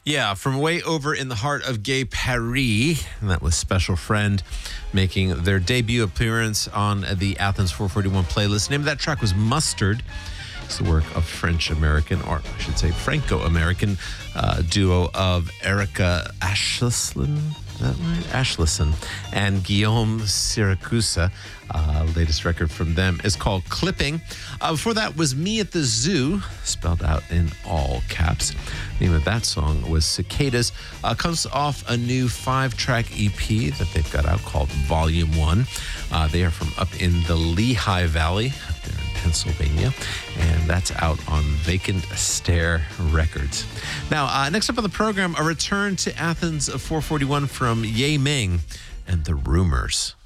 Yeah, from way over in the heart of gay Paris. And that was Special Friend making their debut appearance on the Athens 441 playlist. The name of that track was Mustard. It's the work of French-American, or I should say Franco-American duo of Erica Ashleson, is that right? Ashleson and Guillaume Siracusa. Latest record from them is called Clipping. Before that was Me at the Zoo, spelled out in all caps. The name of that song was Cicadas. Comes off a new 5-track EP that they've got out called Volume 1. They are from up in the Lehigh Valley, up there in Pennsylvania, and that's out on Vacant Stare Records. Now, next up on the program, a return to Athens 441 from Ye Ming and the Rumors.